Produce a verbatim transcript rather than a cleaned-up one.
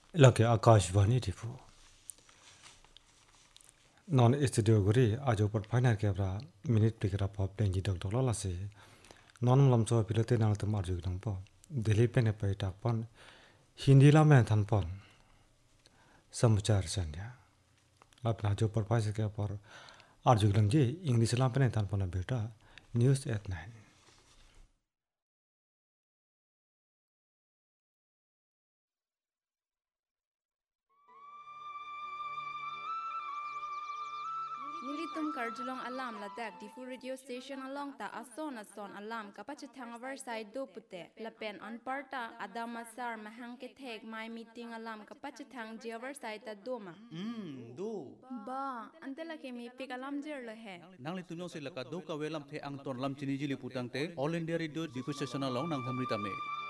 लके आकाशवाणी टिफु non studio गुरी आज ऊपर फाइनल के अपना मिनट पिकरा पॉप टेंजी डॉक डॉलर लासे नॉन मुलाम चो पिलते नाल तुम अर्जु गिदंग पो दिल्ली पे ने पे टाक पन हिंदी ला में थन पन समाचार संध्या अपना जो ऊपर फाइनल के पर अर्जु गिदंग जी इंग्लिश ला पे ने थन पन बेटा news eight nine Nilitum karjulong alam ladak difu radio station along ta ason ason alam kapachithang side do pute lapen on parta adamasar mahangke thek my meeting alam kapachithang side ta doma Hmm, do. ba antela ke mi pik alam jer lo he Nang li tunyo sila ka do ka welam the ang ton lam chini jili putang te All India Radio difu station along nang hamrita me.